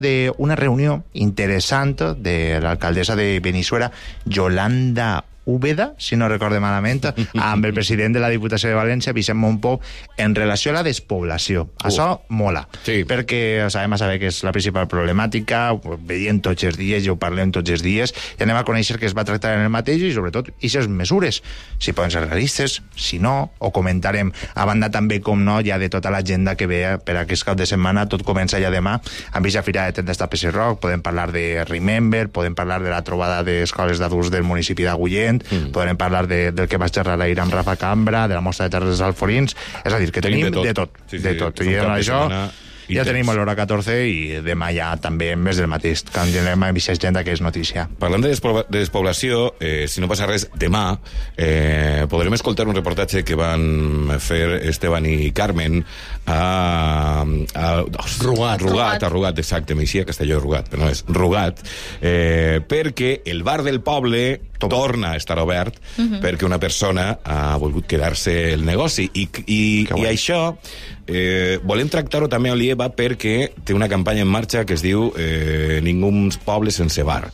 d'una reunió interessant de l'alcaldessa de Benissuera, Yolanda Úbeda, si no recorde malament, amb el president de la Diputació de València, Vicent Montpou, en relació a la despoblació. Això mola, perquè sabem que és la principal problemàtica, ho veiem tots els dies, ja ho parlem tots els dies, i anem a conèixer que es va tractar en el mateix i, sobretot, aquestes mesures, si poden ser realistes, si no, o comentarem, a banda també, com no, ja de tota l'agenda que ve per aquest cap de setmana, tot comença ja demà, amb aquesta fira de tendes Tapes i Roc, podem parlar de Remember, podem parlar de la trobada d'escoles d'adults del municipi d'Agullent, podrem parlar del que va xerrar ahir amb Rafa Cambra, de la mostra de terres dels Alforins, és a dir, que tenim de tot. I amb això ja tenim l'hora 14 i demà ja també més del mateix, que anirem amb aquesta agenda que és notícia. Parlant de despoblació, si no passa res, demà podrem escoltar un reportatge que van fer Esteban i Carmen a Rugat, exacte, m'eixia Castelló Rugat, però no és Rugat, perquè el bar del poble torna a estar obert perquè una persona ha volgut quedar-se el negoci i això volem tractar-ho també a l'IEVA perquè té una campanya en marxa que es diu Ningú poble sense bar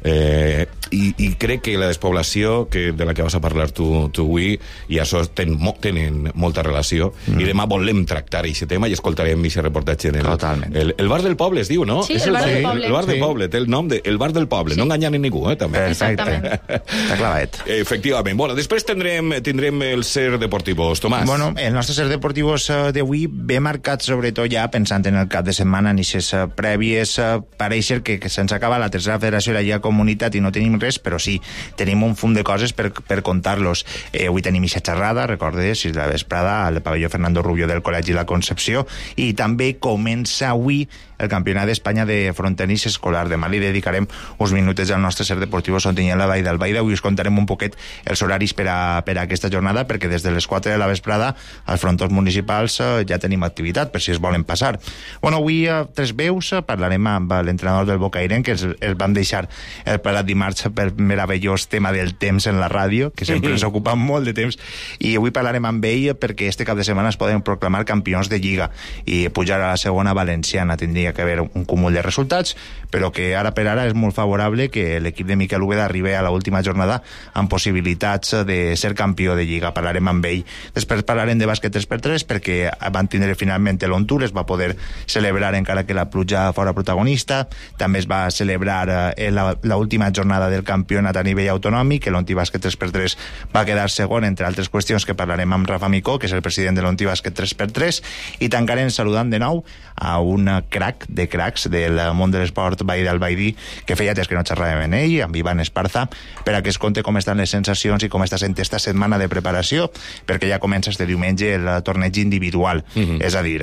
i crec que la despoblació de la que vas a parlar tu avui i això tenen molta relació i demà volem tractar aquest tema i escoltarem aquest reportatge el bar del poble es diu, no? Sí, el bar del poble. El bar del poble, té el nom de el bar del poble, no enganyant ningú, també. Exactament. Està clavet. Efectivament. Bueno, després tindrem el Ser Deportivos, Tomàs. Bueno, el nostre Ser Deportivos d'avui ve marcat sobretot ja pensant en el cap de setmana, en aquestes prèvies, pareixer que se'ns acaba la tercera federació i la Lliga Comunitat i no tenim res, però sí, tenim un fum de coses per contar-los. Avui tenim aquesta xerrada, recordes, 6 de la vesprada, al pavelló Fernando Rubio del Col·legi La Concepció, i també comença avui el Campionat d'Espanya de frontenis escolar. Demà li dedicarem uns minutets al nostre Ser Deportivos on tenim la Vall d'Albaida. Avui us contarem un poquet els horaris per a aquesta jornada, perquè des de les 4 de la vesprada als frontons municipals ja tenim activitat, per si es volen passar. Bueno, avui tres veus, parlarem amb l'entrenador del Bocairent, que els vam deixar el passat dimarts per meravellós tema del temps en la ràdio, que sempre ens ocupa molt de temps, i avui parlarem amb ell perquè este cap de setmana es poden proclamar campions de Lliga i pujar a la segona valenciana. Tindria que haver un cúmul de resultats, però que ara per ara és molt favorable que l'equip de Miquel Úbeda arribi a l'última jornada amb possibilitats de ser campió de Lliga. Parlarem amb ell. Després parlarem de bàsquet 3x3 perquè van tindre finalment l'On-Tour, es va poder celebrar encara que la pluja fora protagonista. També es va celebrar l'última jornada del campionat a nivell autonòmic, que l'Onti Bàsquet 3x3 va quedar segon, entre altres qüestions que parlarem amb Rafa Micó, que és el president de l'Onti Bàsquet 3x3, i tancarem saludant de nou a un crac de cracs del món de l'esport Vall d'Albaidí, que feia temps que no xerràvem amb ell, amb Ivan Esparza, per a que es conte com estan les sensacions i com està sent esta setmana de preparació, perquè ja comença este diumenge el torneig individual, és a dir,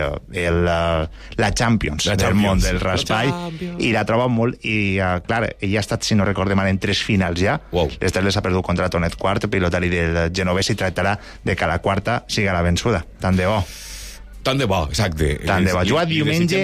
la Champions del món del raspall, i la troba molt, i clar, ell ha estat, si no recorde mal, en 3 finals ja. L'Ester les ha perdut contra Tonet Quart, pilotari del genovès, i tractarà de que la quarta siga la vençuda. Tant de bo. Tant de bo, exacte. Tant de bo. Juga diumenge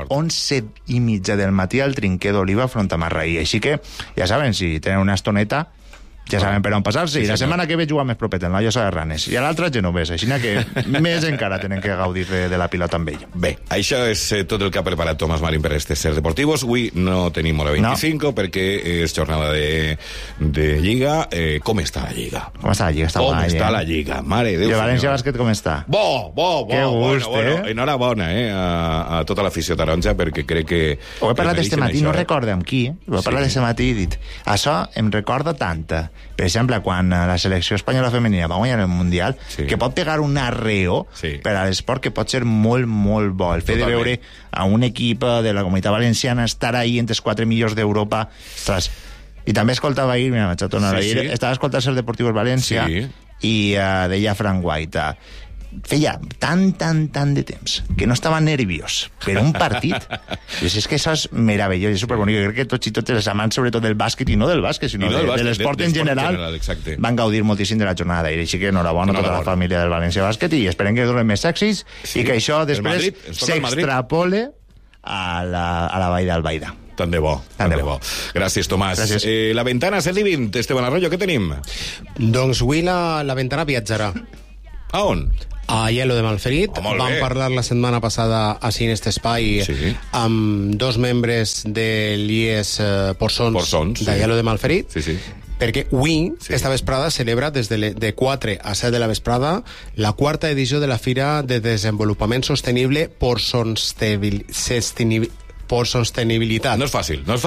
11:30 del matí al Trinquer d'Oliva front a Marraí. Així que, ja saben, si tenen una estoneta, ja saben per on passar-se, i la setmana que ve jugar més propet, la Llosa de Ranes, i a l'altra genovès, així que més encara tenen que gaudir de la pilota amb ell. Bé, això és tot el que ha preparat Tomàs Marín per este Ser Deportivos. Avui no tenim hora 25 perquè és jornada de Lliga. Com està la Lliga? Com està la Lliga? Com està la Lliga? Mare de Déu. I el València Bàsquet com està? Bo. Que gust, bueno. Enhorabona a tota l'afició taronja, perquè crec que... Ho he parlat este matí, no recordo amb qui, ho he parlat este matí i dit, això em recorda tant. Per exemple, quan la selecció espanyola femenina va guanyar el Mundial, que pot pegar un arreo per a l'esport que pot ser molt, molt bo. El fet de veure a un equip de la Comunitat Valenciana estar ahí entre els 4 millors d'Europa. Ostres. I també escoltava ahir, mira, vaig a tornar ahir, estava escoltant el Deportivos València i deia Frank White, feia tant de temps que no estava nerviós per un partit. És que això és meravellós, és superbonic. Jo crec que tots i totes els amants, sobretot del bàsquet, i no del bàsquet, sinó de l'esport en general, van gaudir moltíssim de la jornada d'ahir. Així que enhorabona a tota la família del València Bàsquet i esperem que donen més èxits i que això després s'extrapole a la Vall d'Albaida. Tant de bo. Gràcies, Tomàs. Gràcies. La Ventana, 7:20. Esteban Arroyo, què tenim? Doncs avui la Ventana viatjarà. A on? a Aielo de Malferit. Vam parlar la setmana passada així en aquest espai amb dos membres de l'IES Porsons d'Aielo de Malferit. Perquè avui, esta vesprada, celebra des de 4 a 7 de la vesprada la quarta edició de la Fira de Desenvolupament Sostenible por sostenibilitat. No és fàcil. No.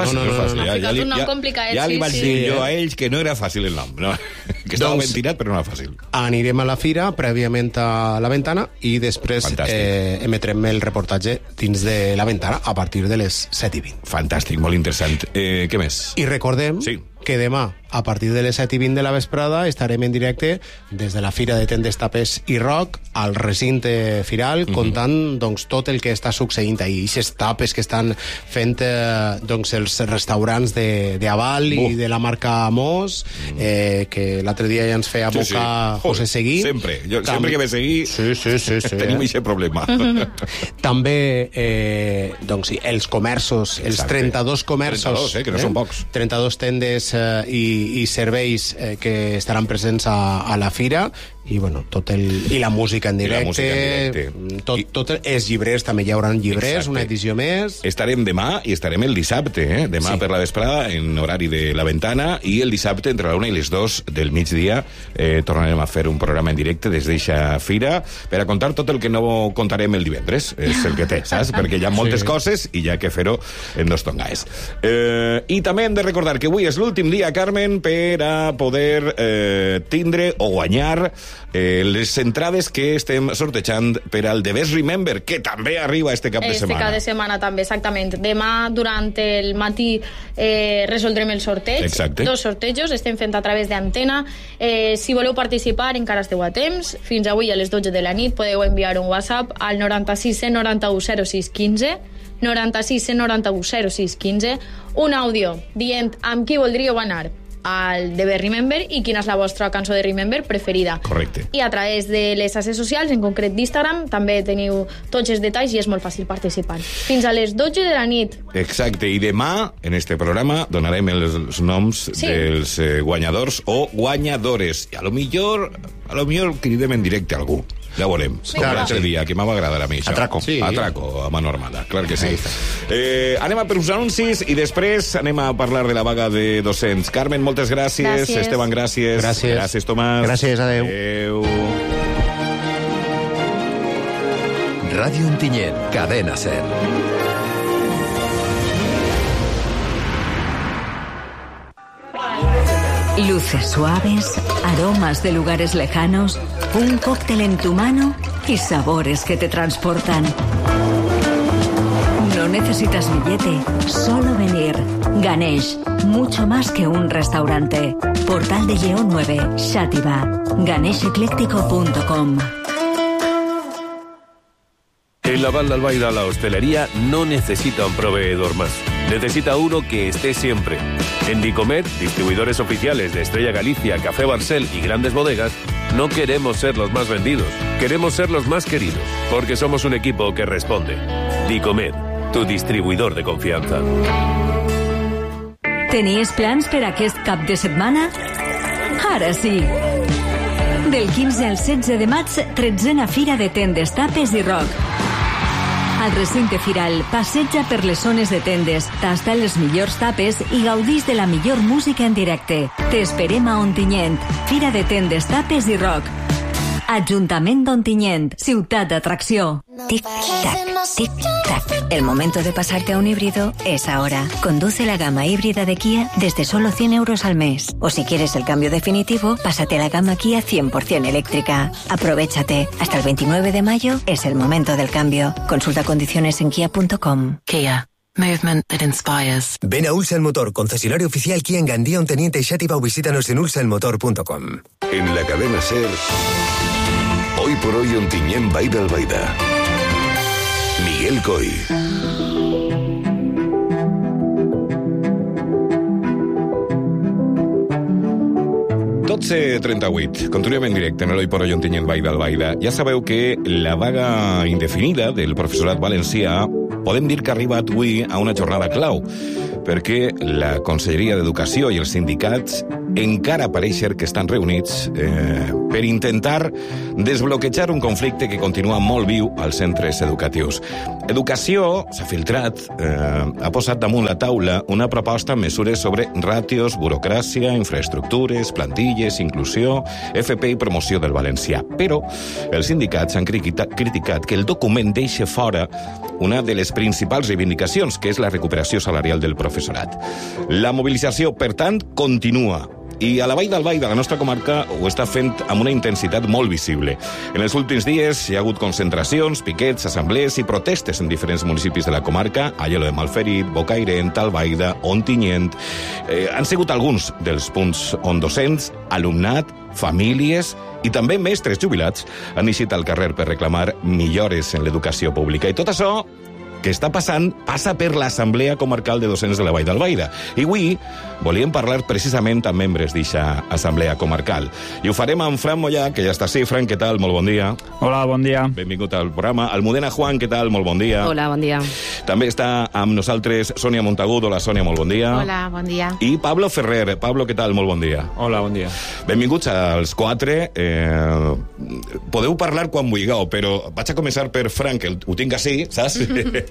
Ja li vaig dir jo a ells que no era fàcil el nom. No? Que estava ben tirat, però no era fàcil. Anirem a la fira, prèviament a la Ventana, i després emetrem el reportatge dins de la Ventana a partir de les 7:20. Fantàstic, molt interessant. Què més? I recordem que demà, a partir de les 7:20 de la vesprada, estarem en directe des de la Fira de Tendes, Tapes i Rock al recinte firal, contant tot el que està succeint ahir. Aquestes tapes que estan fent els restaurants d'Aval i de la marca Mos, que l'altre dia ja ens feia boca José Seguí. Sempre que ve Seguí tenim aquest problema. També els comerços, els 32 comerços, 32, que no són pocs, 32 tendes i serveis que estaran presents a la fira, i la música en directe, tot els llibres, també hi haurà llibres. Una edició més. Estarem demà i estarem el dissabte, demà per la vesprada en horari de la Ventana, i el dissabte entre la 1 i les 2 del migdia tornarem a fer un programa en directe des d'eixa fira per a contar tot el que no contarem el divendres. És el que té, saps? Perquè hi ha moltes coses i hi ha que fer-ho en dos tongaes. I també hem de recordar que avui és l'últim dia, Carmen, per a poder tindre o guanyar les entrades que estem sortejant per al The Best Remember, que també arriba este cap de setmana. Este cap de setmana també, exactament. Demà, durant el matí, resoldrem el sorteig. Exacte. 2 sortejos, estem fent a través d'Antena. Si voleu participar, encara esteu a temps. Fins avui a les 12 de la nit podeu enviar un WhatsApp al 96 191 06 15, 96 191 06 15, un àudio dient amb qui voldríeu anar al The Best Remember i quina és la vostra cançó de Remember preferida. Correcte. I a través de les xarxes socials, en concret d'Instagram, també teniu tots els detalls i és molt fàcil participar. Fins a les 12 de la nit. Exacte, i demà, en este programa, donarem els noms dels guanyadors o guanyadores. I a lo millor cridem en directe a algú. Ja ho veurem. Com l'altre dia, que m'ha agradar a mi això. Atraco, a mano armada, clar que sí. Anem a per uns anuncis i després anem a parlar de la vaga de docents. Carmen, moltes gràcies. Esteban, gràcies. Gràcies, Tomàs. Gràcies, adeu. Ràdio Ontinyent, Cadena Ser. Luces suaves, aromas de lugares lejanos, un cóctel en tu mano y sabores que te transportan. No necesitas billete, solo venir. Ganesh, mucho más que un restaurante. Portal de Lleó 9, Xàtiva. ganeshecléctico.com. En la Val d'Albaida la hostelería no necesita un proveedor más. Necesita uno que esté siempre. En Dicomer, distribuidores oficiales de Estrella Galicia, Café Barcel y grandes bodegas, no queremos ser los más vendidos, queremos ser los más queridos, porque somos un equipo que responde. Dicomer, tu distribuidor de confianza. Tenies plans per aquest cap de setmana? Ara sí! Del 15 al 16 de maig, 13a Fira de Tendes, Tapes i Rock. Al recinte firal, passeja per les zones de tendes, tasta les millors tapes i gaudís de la millor música en directe. T'esperem a Ontinyent, Fira de Tendes, Tapes i Rock. Ajuntament d'Ontinyent, ciutat d'atracció. Tic-tac, tic-tac. El momento de pasarte a un híbrido es ahora. Conduce la gama híbrida de Kia desde solo 100 euros al mes. O si quieres el cambio definitivo, pásate a la gama Kia 100% eléctrica. Aprovéchate. Hasta el 29 de mayo es el momento del cambio. Consulta condiciones en kia.com. Kia. Movement that inspires. Ven a Ulsa el Motor, concesionario oficial Kia en Gandía, Onteniente y Xàtiva, o visítanos en ulsaelmotor.com. En la cadena SER, hoy por hoy Ontinyent Vall d'Albaida. Miguel Coy. .38. Continuem en directe en l'Hoy por Hoy Ontinyent Vall d'Albaida. Ja sabeu que la vaga indefinida del professorat valencià podem dir que ha arribat avui a una jornada clau, perquè la Conselleria d'Educació i els sindicats encara pareix ser que estan reunits per intentar desbloquejar un conflicte que continua molt viu als centres educatius. Educació s'ha filtrat, ha posat damunt la taula una proposta amb mesures sobre ràtios, burocràcia, infraestructures, plantilles, inclusió, FP i promoció del valencià. Però els sindicats han criticat que el document deixa fora una de les principals reivindicacions, que és la recuperació salarial del professorat. La mobilització, per tant, continua. I a la Vall d'Albaida, la nostra comarca, ho està fent amb una intensitat molt visible. En els últims dies hi ha hagut concentracions, piquets, assemblees i protestes en diferents municipis de la comarca, Aielo de Malferit, Bocairent, Albaida, Ontinyent. Han sigut alguns dels punts on docents, alumnat, famílies i també mestres jubilats han eixit al carrer per reclamar millores en l'educació pública. I tot això que està passant passa per l'Assemblea Comarcal de Docents de la Vall d'Albaida. I avui volíem parlar precisament amb membres d'eixa Assemblea Comarcal. I ho farem amb Fran Mollà, que ja està així. Fran, què tal? Molt bon dia. Hola, bon dia. Benvingut al programa. Almudena Juan, què tal? Molt bon dia. Hola, bon dia. També està amb nosaltres Sònia Montagut. Hola, Sònia, molt bon dia. Hola, bon dia. I Pablo Ferrer. Pablo, què tal? Molt bon dia. Hola, bon dia. Benvinguts als quatre. Podeu parlar quan vulgueu, però vaig a començar per Fran, que ho tinc així, saps?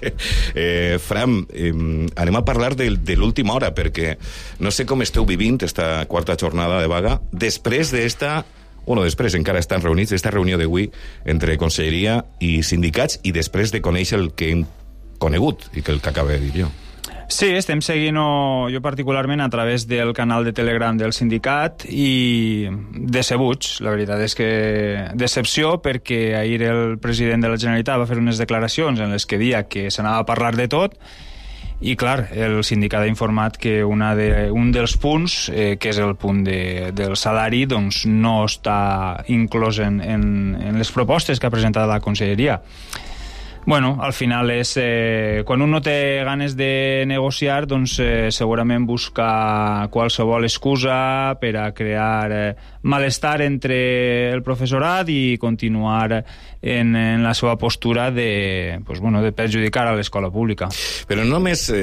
Fran, anem a parlar de l'última hora, perquè no sé com esteu vivint esta quarta jornada de vaga després d'esta... Bueno, després encara estan reunits, d'esta reunió d'avui entre Conselleria i sindicats, i després de conèixer el que hem conegut i que el que acaba de dir jo. Sí, estem seguint-ho jo particularment a través del canal de Telegram del sindicat i decebuts. La veritat és que decepció, perquè ahir el president de la Generalitat va fer unes declaracions en les que deia que s'anava a parlar de tot i, clar, el sindicat ha informat que un dels punts, que és el punt del salari, doncs no està inclòs en les propostes que ha presentat la Conselleria. Bueno, al final és... quan un no té ganes de negociar, doncs segurament busca qualsevol excusa per a crear malestar entre el professorat i continuar en la seva postura de perjudicar a l'escola pública. Però no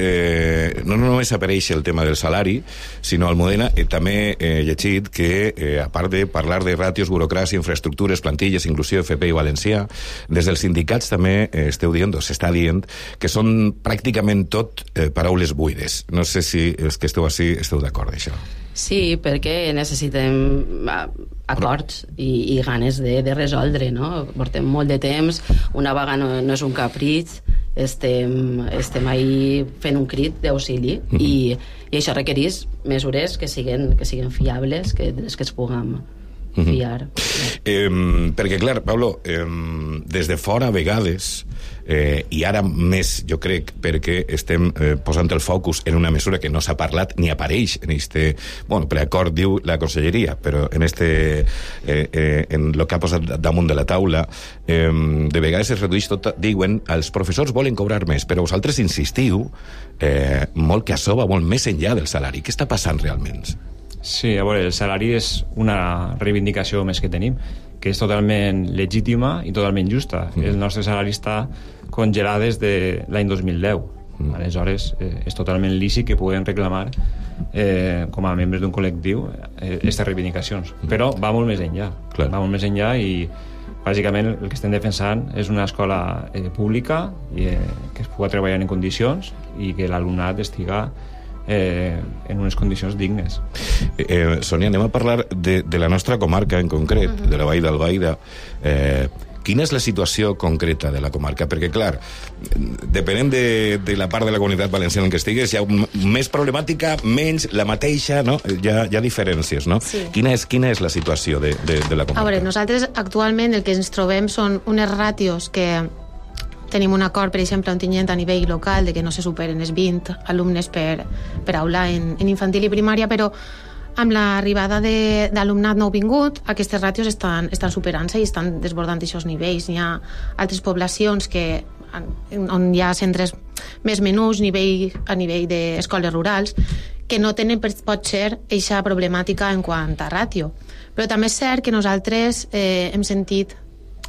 només apareix el tema del salari, sinó, Almudena, també he llegit que, a part de parlar de ràtios, burocràcia, infraestructures, plantilles, inclusió FP i valencià, des dels sindicats també s'està dient que són pràcticament tot paraules buides. No sé si els que esteu així esteu d'acord d'això. Sí, perquè necessitem acords i ganes de resoldre, no? Portem molt de temps, una vaga no és un capritx, estem ahí fent un crit d'auxili i això requereix mesures que siguin fiables, que es puguem fiar. Perquè, clar, Pablo, des de fora, a vegades, i ara més, jo crec, perquè estem posant el focus en una mesura que no s'ha parlat ni apareix en preacord, diu la Conselleria, però en el que ha posat damunt de la taula, de vegades es redueix tot, diuen, els professors volen cobrar més, però vosaltres insistiu molt que això va molt més enllà del salari. Què està passant realment? Sí, a veure, el salari és una reivindicació més que tenim, que és totalment legítima i totalment justa. El nostre salari està congelat des de l'any 2010. Aleshores, és totalment lícit que puguem reclamar, com a membres d'un col·lectiu, aquestes reivindicacions. Però va molt més enllà. Va molt més enllà i, bàsicament, el que estem defensant és una escola pública que es pugui treballar en condicions i que l'alumnat estiga en unes condicions dignes. Sònia, anem a parlar de la nostra comarca en concret, de la Vall d'Albaida. Quina és la situació concreta de la comarca? Perquè, clar, depenent de la part de la comunitat valenciana en què estigues, hi ha més problemàtica, menys, la mateixa, no? Hi ha diferències, no? Sí. Quina és la situació de la comarca? A veure, nosaltres actualment el que ens trobem són unes ràtios que tenim un acord, per exemple, a Ontinyent a nivell local de que no se superen els 20 alumnes per aula en infantil i primària, però amb l'arribada d'alumnat nouvingut, aquestes ràtios estan superant-se i estan desbordant aquests nivells. Hi ha altres poblacions on hi ha centres més menuts a nivell d'escoles rurals que no tenen, pot ser, aquesta problemàtica en quant a ràtio. Però també és cert que nosaltres hem sentit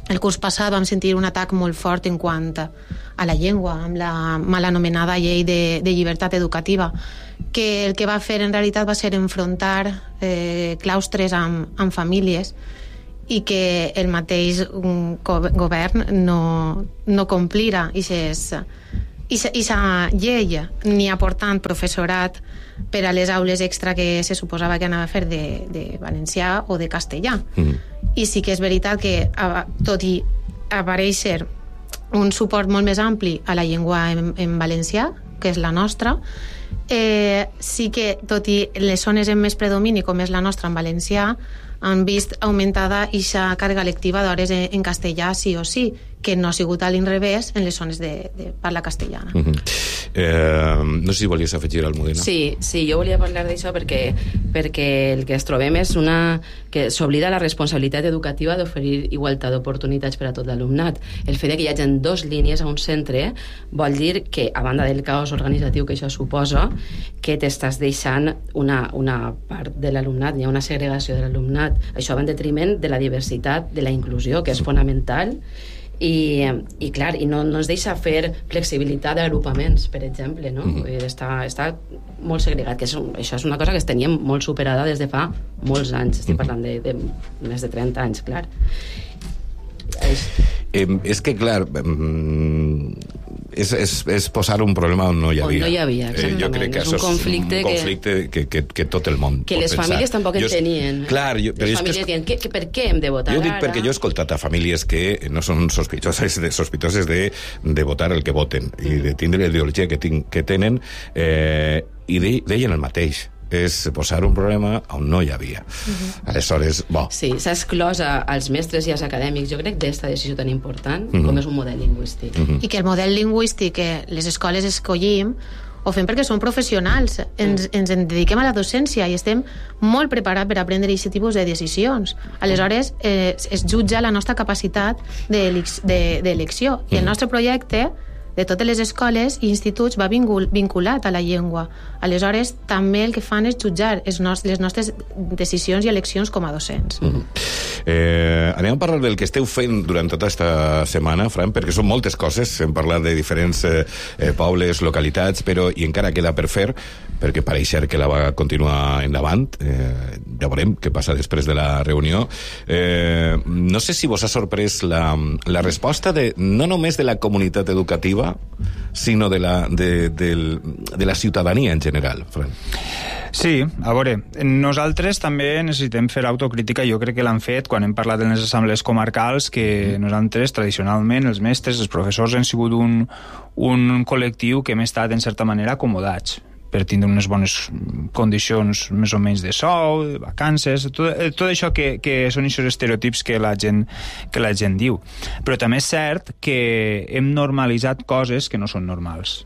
el curs passat vam sentir un atac molt fort en quant a la llengua, amb la mal anomenada llei de llibertat educativa, que el que va fer en realitat va ser enfrontar claustres amb famílies, i que el mateix govern no complira aquesta llei, ni aportant professorat per a les aules extra que se suposava que anava a fer de valencià o de castellà. I sí que és veritat que, tot i aparèixer un suport molt més ampli a la llengua en valencià, que és la nostra, sí que, tot i les zones amb més predomini, com és la nostra en valencià, han vist augmentada aquesta càrrega lectiva d'hores en castellà sí o sí, que no ha sigut a l'inrevés en les zones de parla castellana. No sé si volies afegir alguna cosa. Sí, jo volia parlar d'això perquè el que es trobem és que s'oblida la responsabilitat educativa d'oferir igualtat d'oportunitats per a tot l'alumnat. El fet que hi hagi 2 línies a un centre vol dir que, a banda del caos organitzatiu que això suposa, que t'estàs deixant una part de l'alumnat, hi ha una segregació de l'alumnat. Això va en detriment de la diversitat, de la inclusió, que és fonamental, i clar, i no es deixa fer flexibilitat d'agrupaments, per exemple, no? Està molt segregat, que això és una cosa que es tenia molt superada des de fa molts anys, estic parlant de més de 30 anys, clar. És que, clar, és posar un problema on no hi havia. On no hi havia, exactament. Jo crec que és un conflicte que tot el món que les famílies tampoc entenien. Clar, les famílies diuen, per què hem de votar ara? Jo dic perquè jo he escoltat a famílies que no són sospitoses de votar el que voten i de tindre la ideologia que tenen, i deien el mateix. És posar un problema on no hi havia. Aleshores, bo. Sí, s'ha exclòs als mestres i als acadèmics, jo crec, d'esta decisió tan important com és un model lingüístic. I que el model lingüístic que les escoles escollim ho fem perquè som professionals, ens dediquem a la docència i estem molt preparats per aprendre aquest tipus de decisions. Aleshores, es jutja la nostra capacitat d'elecció. I el nostre projecte de totes les escoles i instituts va vinculat a la llengua. Aleshores, també el que fan és jutjar les nostres decisions i eleccions com a docents. Anem a parlar del que esteu fent durant tota aquesta setmana, Fran, perquè són moltes coses. Hem parlat de diferents pobles, localitats, però i encara queda per fer, perquè pareix ser que la va continuar endavant. Ja veurem què passa després de la reunió. No sé si vos ha sorprès la resposta no només de la comunitat educativa, sinó de la ciutadania en general, Fran. Sí, a veure, nosaltres també necessitem fer autocrítica, jo crec que l'han fet quan hem parlat de les assemblees comarcals, que nosaltres, tradicionalment, els mestres, els professors, hem sigut un col·lectiu que hem estat, en certa manera, acomodats per tindre unes bones condicions més o menys de sou, de vacances, tot això que són aquests estereotips que la gent diu. Però també és cert que hem normalitzat coses que no són normals.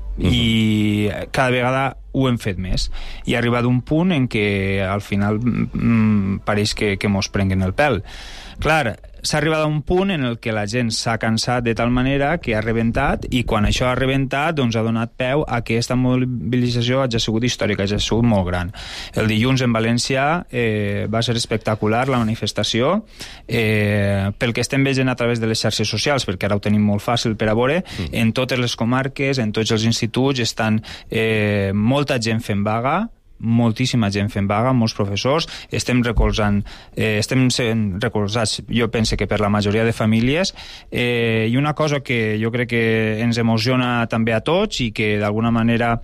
I cada vegada ho hem fet més. I ha arribat un punt en què al final pareix que mos prenguen el pèl. Clar, s'ha arribat a un punt en el que la gent s'ha cansat de tal manera que ha rebentat, i quan això ha rebentat doncs ha donat peu a que aquesta mobilització hagi sigut històrica, hagi sigut molt gran. El dilluns en València va ser espectacular la manifestació, pel que estem veient a través de les xarxes socials, perquè ara ho tenim molt fàcil per a veure, en totes les comarques, en tots els instituts estan molta gent fent vaga, moltíssima gent fent vaga, molts professors, estem sent recolzats, jo penso que per la majoria de famílies, i una cosa que jo crec que ens emociona també a tots i que d'alguna manera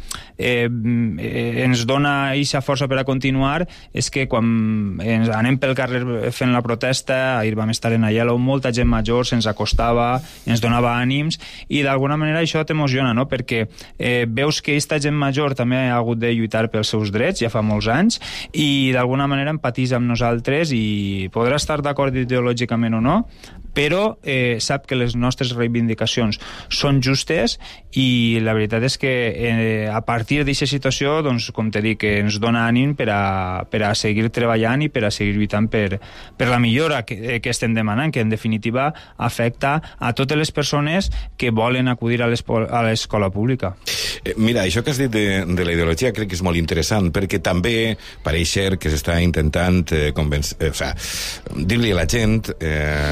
ens dona aquesta força per a continuar, és que quan anem pel carrer fent la protesta, ahir vam estar en Aielo, molta gent major se'ns acostava, ens donava ànims, i d'alguna manera això t'emociona, no? Perquè veus que aquesta gent major també ha hagut de lluitar pels seus drets ja fa molts anys, i d'alguna manera empatitza amb nosaltres, i podrà estar d'acord ideològicament o no, però sap que les nostres reivindicacions són justes, i la veritat és que a partir d'aquesta situació, doncs, com te dic, ens dona ànim per a seguir treballant i per a seguir lluitant per la millora que estem demanant, que en definitiva afecta a totes les persones que volen acudir a l'escola pública. Mira, això que has dit de la ideologia crec que és molt interessant, perquè també pareix ser que s'està intentant dir-li a la gent que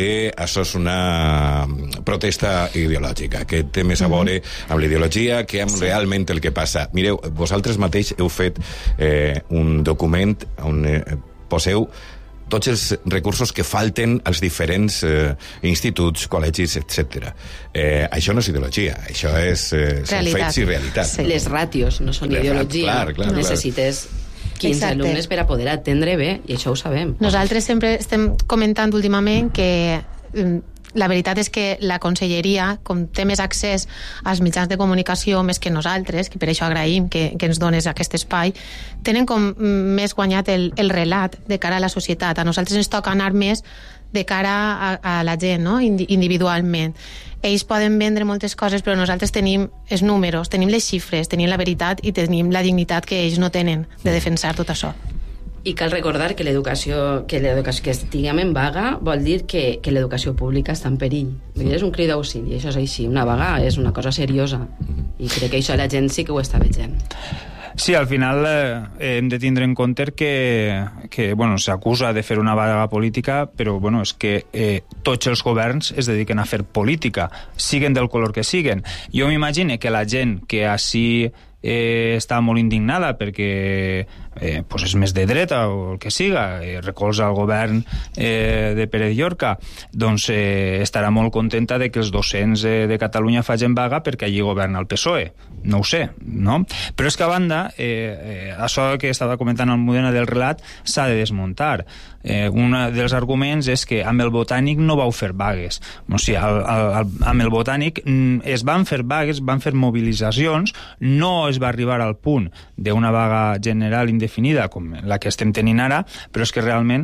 que això és una protesta ideològica, que té més a veure amb l'ideologia que amb realment el que passa. Mireu, vosaltres mateix heu fet un document on poseu tots els recursos que falten als diferents instituts, col·legis, etc. Això no és ideologia, això són fets i realitat. Sí. Les ràtios no són ideologia. Clar. Necessites 15 alumnes per a poder atendre bé, i això ho sabem. Nosaltres sempre estem comentant últimament que la veritat és que la conselleria, com té més accés als mitjans de comunicació més que nosaltres, que per això agraïm que ens dones aquest espai, tenen com més guanyat el relat de cara a la societat. A nosaltres ens toca anar més de cara a la gent, no? Individualment. Ells poden vendre moltes coses, però nosaltres tenim els números, tenim les xifres, tenim la veritat i tenim la dignitat que ells no tenen de defensar tot això. I cal recordar que l'educació que estiguem en vaga vol dir que l'educació pública està en perill. És un crit d'auxili, això és així. Una vaga és una cosa seriosa i crec que això la gent sí que ho està veient. Sí, al final hem de tindre en compte que bueno, s'acusa de fer una vaga política, però bueno, és que tots els governs es dediquen a fer política, siguen del color que siguen. Jo m'imagino que la gent que així està molt indignada perquè pues és més de dreta o el que siga, recolza el govern de Pérez Llorca, doncs estarà molt contenta de que els docents de Catalunya facin vaga perquè allí governa el PSOE. No ho sé, no? Però és que a banda, això que estava comentant el Mudena del relat s'ha de desmuntar. Un dels arguments és que amb el Botànic no vau fer vagues. O sigui, amb el Botànic es van fer vagues, van fer mobilitzacions, no es va arribar al punt d'una vaga general indefinida com la que estem tenint ara, però és que realment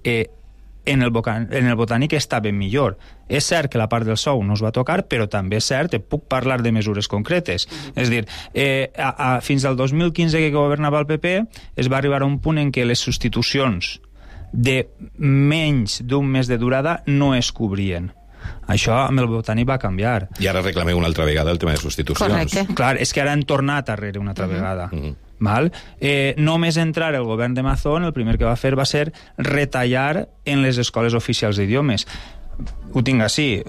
en el Botànic estava millor. És cert que la part del sou no es va tocar, però també és cert, puc parlar de mesures concretes. És a dir, fins al 2015 que governava el PP es va arribar a un punt en què les substitucions de menys d'un mes de durada no es cobrien. Això amb el Botànic va canviar. I ara reclameu una altra vegada el tema de substitucions. Correcte. Clar, és que ara han tornat a rebre una altra vegada. Val? Només entrar el govern de Mazón, el primer que va fer va ser retallar en les escoles oficials d'idiomes. Ho tinc així,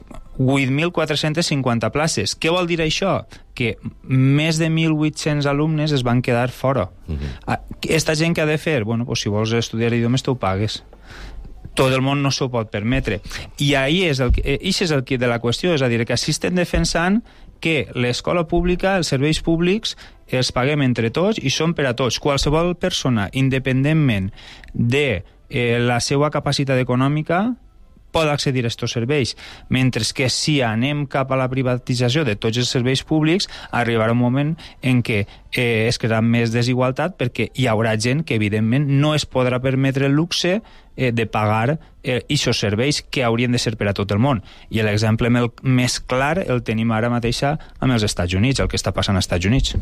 8.450 places. Què vol dir això? Que més de 1.800 alumnes es van quedar fora. Aquesta gent que ha de fer? Bueno, pues si vols estudiar idiomes t'ho pagues. Tot el món no s'ho pot permetre. I ahí és el quid de la qüestió, és a dir, que així estem defensant que l'escola pública, els serveis públics, els paguem entre tots i són per a tots. Qualsevol persona, independentment de la seva capacitat econòmica, pot accedir a aquests serveis, mentre que si anem cap a la privatització de tots els serveis públics, arribarà un moment en què es crearà més desigualtat perquè hi haurà gent que evidentment no es podrà permetre el luxe de pagar aquests serveis que haurien de ser per a tot el món. I l'exemple més clar el tenim ara mateixa amb els Estats Units, el que està passant als Estats Units.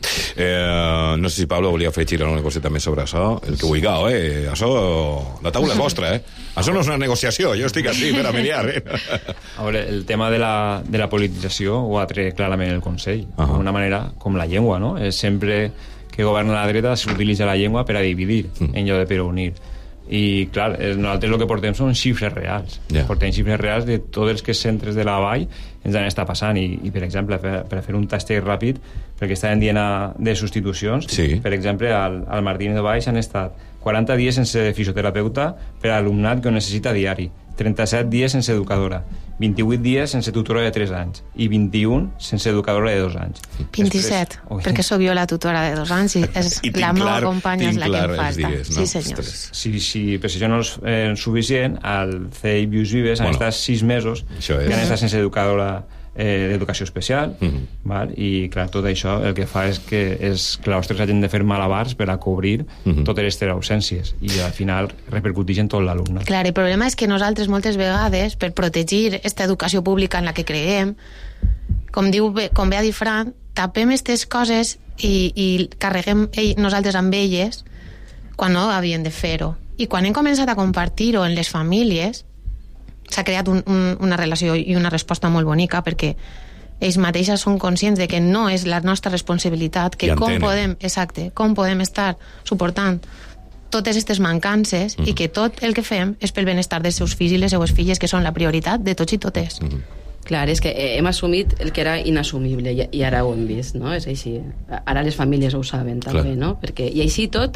No sé si Pablo volia afegir alguna coseta més sobre això, el que vulgueu, això, la taula és vostra, això no és una negociació, jo estic així per a mediar. A veure, el tema de la politització ho ha tret clarament el Consell, d'una manera com la llengua, no? Sempre que governa la dreta s'utilitza la llengua per a dividir, en lloc de per a unir. I clar, nosaltres el que portem són xifres reals. Portem xifres reals de tots els que centres de la vall ens han estat passant i per exemple, per fer un tastet ràpid, perquè estaven dient de substitucions, per exemple, al Martínez de Valls han estat 40 dies sense fisioterapeuta per a alumnat que ho necessita diari, 37 dies sense educadora, 28 dies sense tutora de 3 anys i 21 sense educadora de 2 anys. 27, perquè sóc jo la tutora de 2 anys i la meva companya és la que em falta. Dies, no? Sí, senyors. Però si això no és suficient, al CEI Vius Vives han estat 6 mesos que han estat sense educadora d'educació especial, val? I clar, tot això el que fa és que els claustres hagin de fer malabars per a cobrir totes aquestes ausències i al final repercuteix en tot l'alumne. Clar, el problema és que nosaltres moltes vegades, per protegir aquesta educació pública en la que creiem, com bé ha dit Fran, tapem aquestes coses i carreguem nosaltres amb elles quan no havien de fer-ho. I quan hem començat a compartir-ho en les famílies, s'ha creat una relació i una resposta molt bonica perquè ells mateixes són conscients de que no és la nostra responsabilitat, que com podem estar suportant totes aquestes mancances i que tot el que fem és pel benestar dels seus fills i les seues filles, que són la prioritat de tots i totes. Clar, és que hem assumit el que era inassumible i ara ho hem vist, no? És així. Ara les famílies ho saben també, no? Perquè, i així tot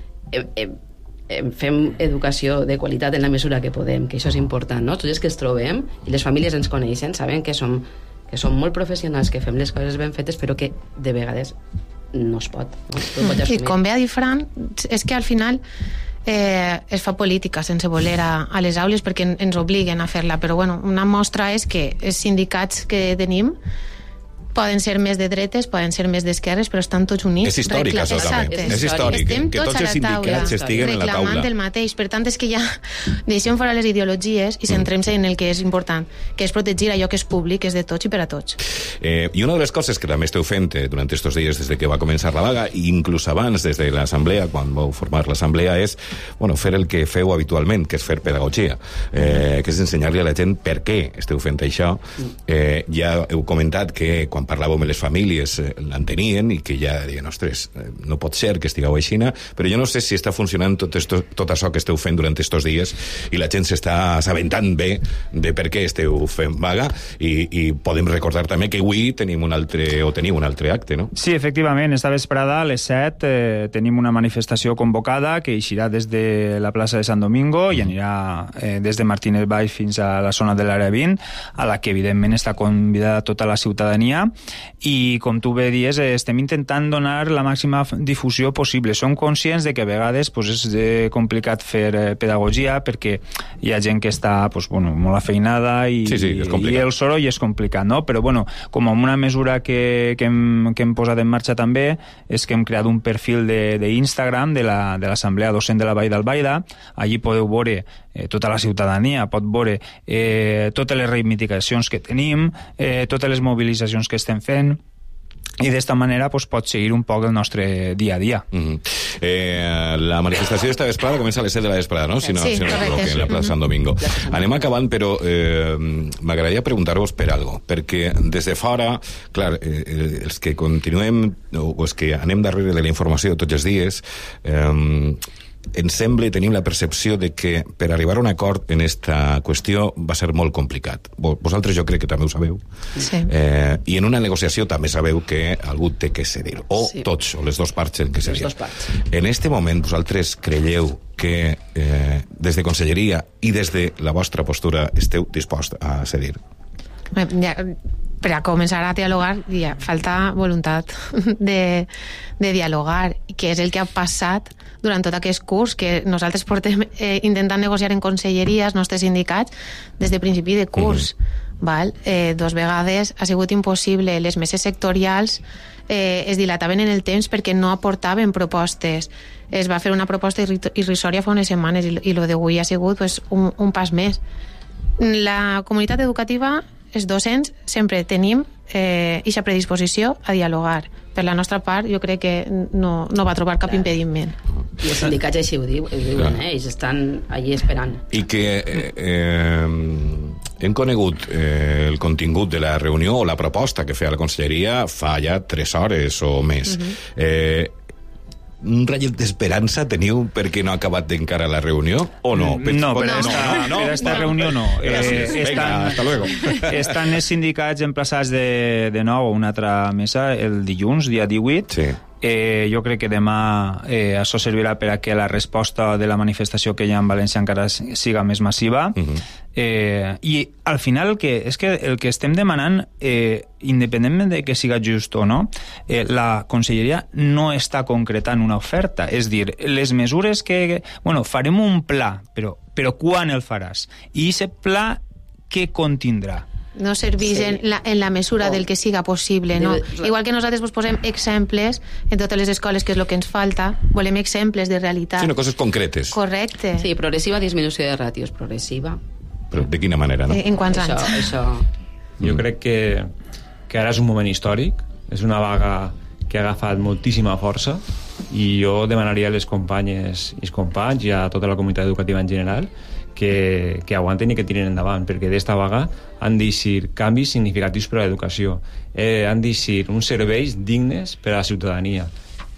fem educació de qualitat en la mesura que podem, que això és important, no? Tots els que es trobem i les famílies ens coneixen, saben que som molt professionals, que fem les coses ben fetes, però que de vegades no es pot, no? I com ve a dir Fran, és que al final es fa política sense voler a les aules perquè ens obliguen a fer-la, però bueno, una mostra és que els sindicats que tenim poden ser més de dretes, poden ser més d'esquerres, però estan tots units. És històric, això també. És històric, que tots els sindicats estiguen en la taula. Reclamant el mateix. Per tant, és que ja deixem fora les ideologies i centrem-se en el que és important, que és protegir allò que és públic, és de tots i per a tots. I una de les coses que també esteu fent durant aquests dies des que va començar la vaga, i inclús abans, des de l'assemblea, quan vau formar l'assemblea, és fer el que feu habitualment, que és fer pedagogia, que és ensenyar-li a la gent per què esteu fent això. Ja heu comentat que quan parlàvem amb les famílies l'entenien i que ja deien, ostres, no pot ser que estigueu aixina, però jo no sé si està funcionant tot això que esteu fent durant aquests dies i la gent s'està assabentant bé de per què esteu fent vaga i podem recordar també que avui teniu un altre acte, no? Sí, efectivament, esta vesprada a les 7 tenim una manifestació convocada que eixirà des de la plaça de Sant Domingo i anirà des de Martínez Valls fins a la zona de l'àrea 20, a la que evidentment està convidada tota la ciutadania. I com tu bé dius, estem intentant donar la màxima difusió possible. Som conscients de que a vegades és complicat fer pedagogia perquè hi ha gent que està molt afeinada i el soroll és complicat, no? Però com una mesura que hem posat en marxa també és que hem creat un perfil d'Instagram de l'Assemblea Docent de la Vall d'Albaida. Allí podeu veure tota la ciutadania, pot veure totes les reivindicacions que tenim, totes les mobilitzacions que estem fent, i d'esta manera pot seguir un poc el nostre dia a dia. La manifestació d'esta vesprada comença a les 7 de la vesprada, no? Si no m'equivoco, en la plaça Sant Domingo. Anem acabant, però m'agradaria preguntar-vos per algo, perquè des de fora, clar, els que continuem o els que anem darrere de la informació tots els dies, ens sembla i tenim la percepció de que per arribar a un acord en esta qüestió va ser molt complicat. Vosaltres jo crec que també ho sabeu. Sí. I en una negociació també sabeu que algú té que cedir. O tots, o les dues parts tenen que cedir. En este moment vosaltres creieu que des de Conselleria i des de la vostra postura esteu dispost a cedir? Per a començar a dialogar, falta voluntat de dialogar, que és el que ha passat durant tot aquest curs, que nosaltres portem intentant negociar en conselleria els nostres sindicats des de principi de curs. Dos vegades ha sigut impossible. Les meses sectorials es dilataven en el temps perquè no aportaven propostes. Es va fer una proposta irrisòria fa unes setmanes i el d'avui ha sigut un pas més. La comunitat educativa, els docents, sempre tenim aquesta predisposició a dialogar. Per la nostra part, jo crec que no va trobar cap impediment. I els sindicats així ho diuen, ells estan allí esperant. I que hem conegut el contingut de la reunió o la proposta que feia la Conselleria fa ja 3 hores o més. Un ratllet d'esperança teniu perquè no ha acabat encara la reunió o no? No, per esta reunió no. Hasta luego. Estan els sindicats emplaçats de nou a una altra mesa el dilluns, dia 18. Sí. Jo crec que demà això servirà per a que la resposta de la manifestació que hi ha en València encara siga més massiva. I al final el que estem demanant, independentment de que siga just o no, la Conselleria no està concretant una oferta. És dir, les mesures que... farem un pla, però quan el faràs? I aquest pla què contindrà? No serveix en la mesura del que siga possible, no? Igual que nosaltres posem exemples en totes les escoles, que és el que ens falta, volem exemples de realitat. Sí, no, coses concretes. Correcte. Sí, progressiva disminució de ràtios, progressiva. Però de quina manera, no? En quants anys? Això. Jo crec que ara és un moment històric, és una vaga que ha agafat moltíssima força i jo demanaria a les companyes i els companys i a tota la comunitat educativa en general que aguanten i que tiren endavant, perquè d'esta vaga han d'eixir canvis significatius per a l'educació, han d'eixir uns serveis dignes per a la ciutadania,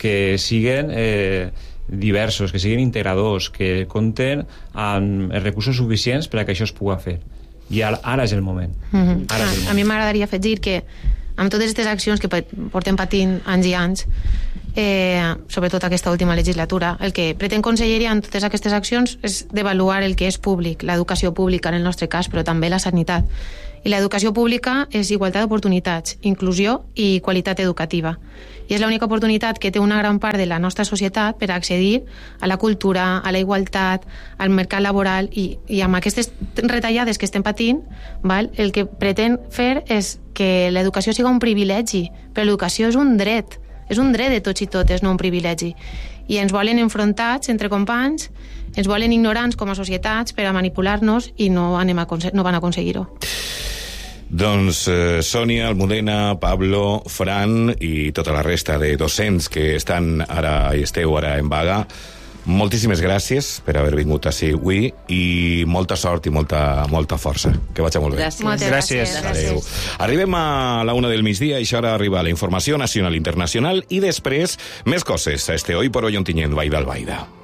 que siguen diversos, que siguin integradors, que compten amb els recursos suficients per a que això es pugui fer. I ara és el moment. Ara és el moment. A mi m'agradaria afegir que amb totes aquestes accions que portem patint anys i anys, sobretot aquesta última legislatura, el que pretén Conselleria en totes aquestes accions és d'avaluar el que és públic, l'educació pública en el nostre cas, però també la sanitat. I l'educació pública és igualtat d'oportunitats, inclusió i qualitat educativa. I és l'única oportunitat que té una gran part de la nostra societat per accedir a la cultura, a la igualtat, al mercat laboral, i amb aquestes retallades que estem patint, el que pretén fer és que l'educació siga un privilegi, però l'educació és un dret de tots i totes, no un privilegi. I ens volen enfrontats entre companys, ens volen ignorants com a societats per a manipular-nos i no van aconseguir-ho. Doncs Sònia, Almudena, Pablo, Fran i tota la resta de docents que estan ara i esteu ara en vaga, moltíssimes gràcies per haver vingut ací avui i molta sort i molta força. Que vagi molt bé. Gràcies. Adéu. Arribem a la 1 del migdia i això ara arriba la informació nacional i internacional i després més coses a este Hoy por Hoy Ontinyent, Baida al Baida.